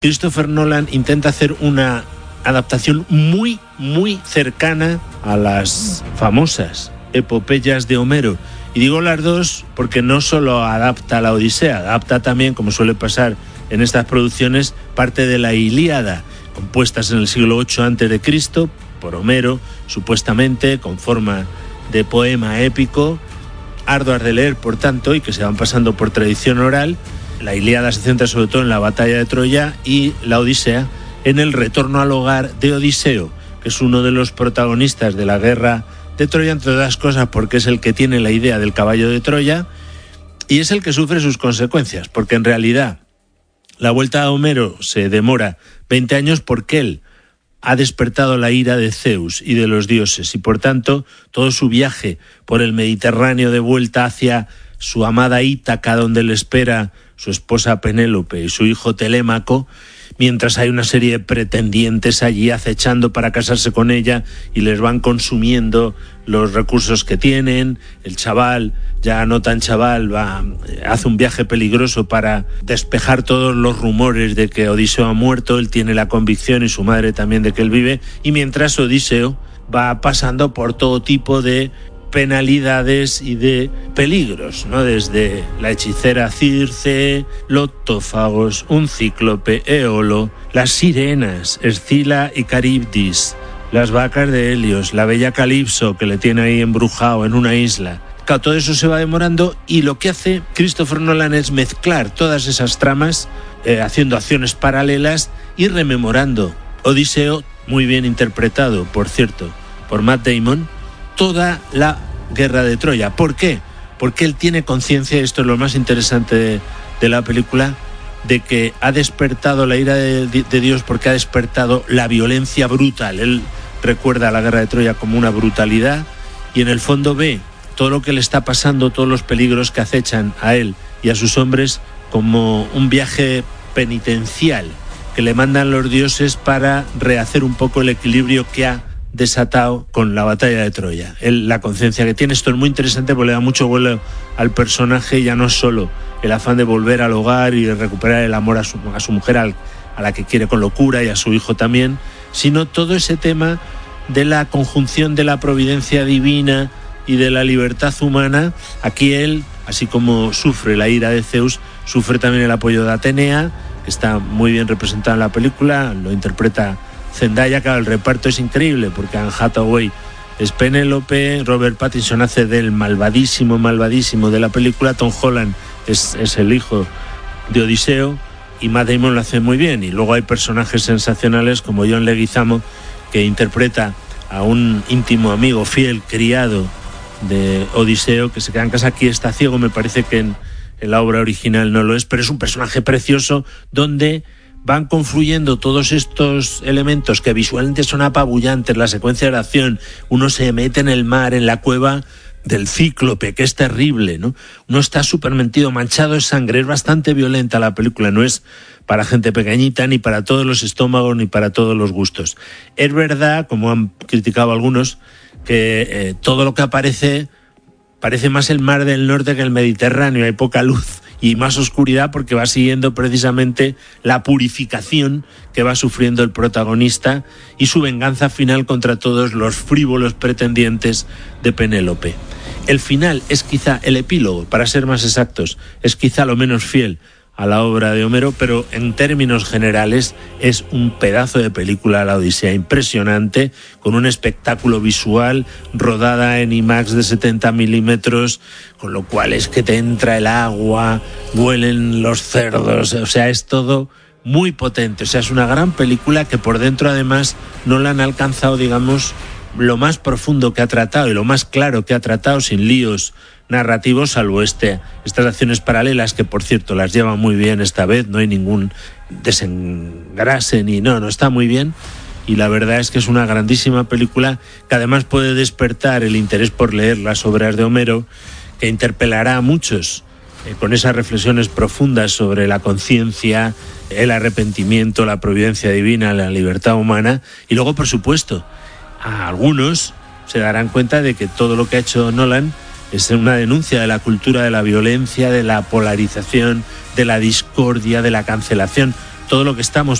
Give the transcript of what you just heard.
Christopher Nolan intenta hacer una adaptación muy, muy cercana a las famosas epopeyas de Homero. Y digo las dos porque no solo adapta la Odisea, adapta también, como suele pasar en estas producciones, parte de la Ilíada, compuestas en el siglo VIII a.C. por Homero, supuestamente con forma de poema épico, arduas de leer, por tanto, y que se van pasando por tradición oral. La Ilíada se centra sobre todo en la batalla de Troya y la Odisea en el retorno al hogar de Odiseo, que es uno de los protagonistas de la guerra de Troya, entre otras cosas porque es el que tiene la idea del caballo de Troya y es el que sufre sus consecuencias, porque en realidad la vuelta a Homero se demora 20 años porque él ha despertado la ira de Zeus y de los dioses y por tanto todo su viaje por el Mediterráneo de vuelta hacia su amada Ítaca, donde le espera su esposa Penélope y su hijo Telémaco, mientras hay una serie de pretendientes allí acechando para casarse con ella y les van consumiendo los recursos que tienen. El chaval, ya no tan chaval, hace un viaje peligroso para despejar todos los rumores de que Odiseo ha muerto. Él tiene la convicción, y su madre también, de que él vive, y mientras Odiseo va pasando por todo tipo de penalidades y de peligros, ¿no? Desde la hechicera Circe, lotófagos, un cíclope, Éolo, las sirenas, Escila y Caribdis, las vacas de Helios, la bella Calipso, que le tiene ahí embrujado en una isla. Claro, todo eso se va demorando y lo que hace Christopher Nolan es mezclar todas esas tramas, haciendo acciones paralelas y rememorando Odiseo, muy bien interpretado, por cierto, por Matt Damon, toda la guerra de Troya. ¿Por qué? Porque él tiene conciencia, y esto es lo más interesante de la película, de que ha despertado la ira de Dios porque ha despertado la violencia brutal. Él recuerda a la guerra de Troya como una brutalidad y en el fondo ve todo lo que le está pasando, todos los peligros que acechan a él y a sus hombres como un viaje penitencial que le mandan los dioses para rehacer un poco el equilibrio que ha desatado con la batalla de Troya. Él, la conciencia que tiene, esto es muy interesante porque le da mucho vuelo al personaje, ya no solo el afán de volver al hogar y de recuperar el amor a su mujer, a la que quiere con locura, y a su hijo también, sino todo ese tema de la conjunción de la providencia divina y de la libertad humana. Aquí él, así como sufre la ira de Zeus, sufre también el apoyo de Atenea, que está muy bien representado en la película, lo interpreta Zendaya. Claro, el reparto es increíble porque Anne Hathaway es Penélope, Robert Pattinson hace del malvadísimo de la película, Tom Holland es el hijo de Odiseo y Matt Damon lo hace muy bien. Y luego hay personajes sensacionales como John Leguizamo, que interpreta a un íntimo amigo, fiel criado de Odiseo, que se queda en casa. Aquí está ciego, me parece que en la obra original no lo es, pero es un personaje precioso donde van confluyendo todos estos elementos que visualmente son apabullantes. La secuencia de acción, uno se mete en el mar, en la cueva del cíclope, que es terrible, ¿no? Uno está súper metido, manchado de sangre, es bastante violenta la película, no es para gente pequeñita, ni para todos los estómagos, ni para todos los gustos. Es verdad, como han criticado algunos, que todo lo que aparece parece más el mar del norte que el Mediterráneo, hay poca luz y más oscuridad porque va siguiendo precisamente la purificación que va sufriendo el protagonista y su venganza final contra todos los frívolos pretendientes de Penélope. El final es quizá el epílogo, para ser más exactos, es quizá lo menos fiel a la obra de Homero, pero en términos generales es un pedazo de película, la Odisea, impresionante, con un espectáculo visual, rodada en IMAX de 70 milímetros, con lo cual es que te entra el agua, huelen los cerdos, o sea, es todo muy potente. O sea, es una gran película que por dentro además no la han alcanzado, digamos, lo más profundo que ha tratado y lo más claro que ha tratado, sin líos narrativos, salvo estas acciones paralelas, que por cierto las lleva muy bien esta vez, no hay ningún desengrase no, está muy bien. Y la verdad es que es una grandísima película que además puede despertar el interés por leer las obras de Homero, que interpelará a muchos con esas reflexiones profundas sobre la conciencia, el arrepentimiento, la providencia divina, la libertad humana. Y luego, por supuesto, a algunos se darán cuenta de que todo lo que ha hecho Nolan es una denuncia de la cultura de la violencia, de la polarización, de la discordia, de la cancelación. todo lo que estamos